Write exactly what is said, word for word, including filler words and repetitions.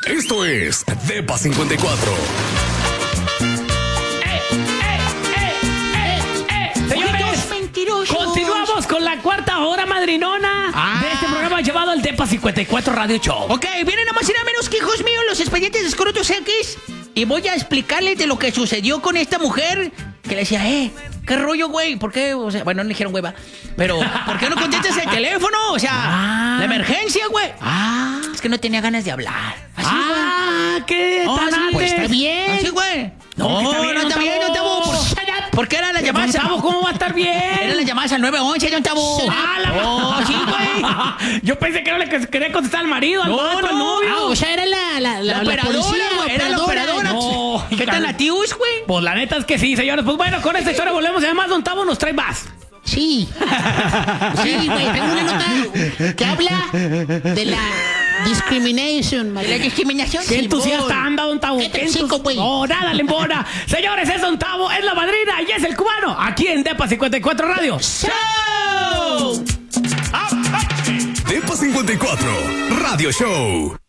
Esto es Depa cincuenta y cuatro. Continuamos con la cuarta hora madrinona ah. de este programa llamado el Depa cincuenta y cuatro Radio Show. Ok, vienen nada más y nada menos que, hijos míos, los expedientes de Escrotos X. Y voy a explicarles de lo que sucedió con esta mujer que le decía, eh, ¿qué rollo, güey? ¿Por qué? O sea, bueno, no le dijeron, güey, va. Pero, ¿por qué no contestas el teléfono? O sea, ah. la emergencia, güey. Ah. Es que no tenía ganas de hablar. Así, ah, güey. ¿qué? Oh, tan sí, antes? Pues está bien. Así, güey. No, no está bien, no está bien, don Tabo. ¿Por qué eran las llamadas? Don Tabo, ¿cómo va a estar bien? Eran las llamadas al nueve once, don Tabo. Ah, la oh, sí, güey. Yo pensé que no le quería contestar al marido, al no, vato, no. al novio. Ah, o sea, era la, la, la, la operadora, güey. Era la operadora. No, ¿qué tan latius, güey? Pues la neta es que sí, señores. Pues bueno, con esta historia volvemos. Y además, don Tabo nos trae más. Sí. Sí, güey. Tengo una nota que habla de la discrimination, ¿La discriminación? Qué entusiasta anda, don Tabo. ¿Qué te cinco, güey? No, nada le embona. Señores, es don Tabo, es la madrina y es el cubano. Aquí en Depa cincuenta y cuatro Radio Show. Depa cincuenta y cuatro Radio Show.